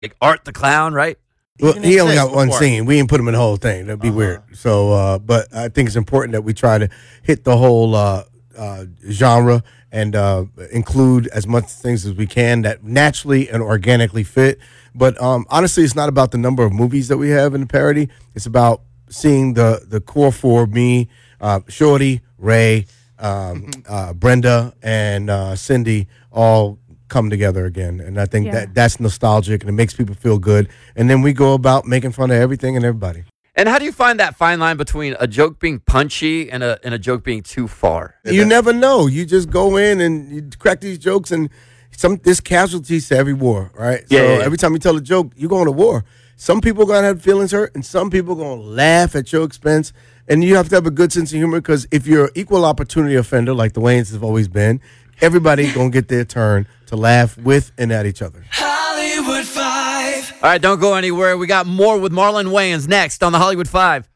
like Art the Clown, right? Well, he only got one before. scene. We didn't put him in the whole thing. That'd be weird. So, but I think it's important that we try to hit the whole genre and include as much things as we can that naturally and organically fit. But honestly, it's not about the number of movies that we have in the parody. It's about seeing the core four: me, Shorty, Ray, Brenda, and Cindy all come together again. And I think that's nostalgic and it makes people feel good. And then we go about making fun of everything and everybody. And how do you find that fine line between a joke being punchy and a joke being too far? You never know. You just go in and you crack these jokes, and there's casualties to every war, right? Yeah, so yeah, yeah. every time you tell a joke, you're going to war. Some people are going to have feelings hurt, and some people are going to laugh at your expense. And you have to have a good sense of humor, because if you're an equal opportunity offender, like the Wayans have always been, everybody's going to get their turn to laugh with and at each other. Hollywood 5. All right, don't go anywhere. We got more with Marlon Wayans next on the Hollywood 5.